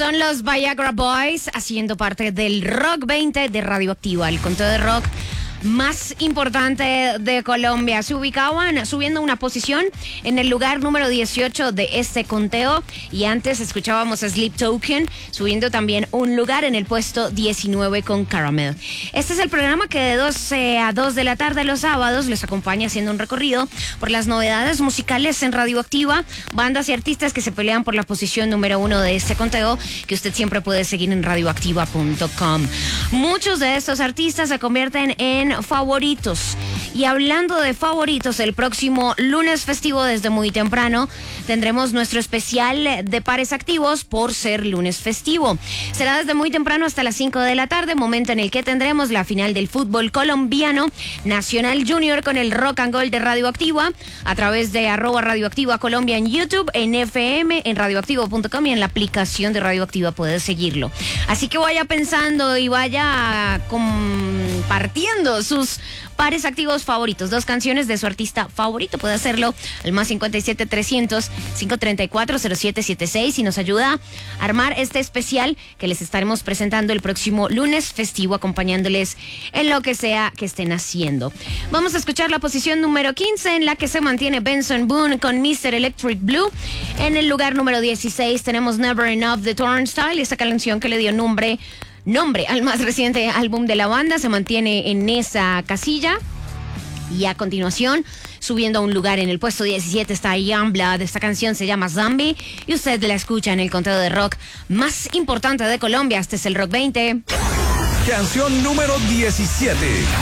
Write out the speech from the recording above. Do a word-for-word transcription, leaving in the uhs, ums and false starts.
Son los Viagra Boys haciendo parte del Rock veinte de Radioactiva, el conteo de rock más importante de Colombia. Se ubicaban subiendo una posición en el lugar número dieciocho de este conteo, y antes escuchábamos a Sleep Token subiendo también un lugar en el puesto diecinueve con Caramel. Este es el programa que de doce a dos de la tarde los sábados les acompaña haciendo un recorrido por las novedades musicales en Radioactiva, bandas y artistas que se pelean por la posición número uno de este conteo, que usted siempre puede seguir en radioactiva punto com. Muchos de estos artistas se convierten en favoritos. Y hablando de favoritos, el próximo lunes festivo desde muy temprano tendremos nuestro especial de pares activos por ser lunes festivo. Será desde muy temprano hasta las cinco de la tarde, momento en el que tendremos la final del fútbol colombiano Nacional Junior con el Rock and Gold de Radioactiva a través de arroba Radioactiva Colombia en YouTube, en F M, en radioactivo punto com y en la aplicación de Radioactiva puedes seguirlo. Así que vaya pensando y vaya compartiendo sus pares activos favoritos. Dos canciones de su artista favorito. Puede hacerlo al más cincuenta y siete, trescientos, quinientos treinta y cuatro, cero siete siete seis y nos ayuda a armar este especial que les estaremos presentando el próximo lunes festivo, acompañándoles en lo que sea que estén haciendo. Vamos a escuchar la posición número quince, en la que se mantiene Benson Boone con mister Electric Blue. En el lugar número dieciséis tenemos Never Enough de Turnstile, esta canción que le dio nombre Nombre al más reciente álbum de la banda, se mantiene en esa casilla. Y a continuación, subiendo a un lugar en el puesto diecisiete, está Youngblood. Esta canción se llama Zombie y usted la escucha en el conteo de rock más importante de Colombia. Este es el Rock veinte. Canción número diecisiete.